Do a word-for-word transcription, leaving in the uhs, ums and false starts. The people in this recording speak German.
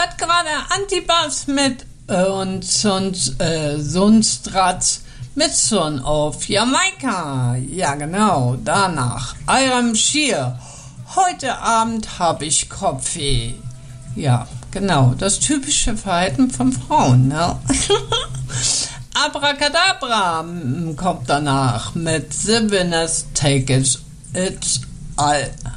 hört gerade Antibass mit äh, und, und äh, Sundstratz mit Son auf Jamaika. Ja, genau, danach. Iram Shear. Heute Abend habe ich Kopfweh. Ja, genau, das typische Verhalten von Frauen, ne? Abracadabra kommt danach mit The Winners Take It It All.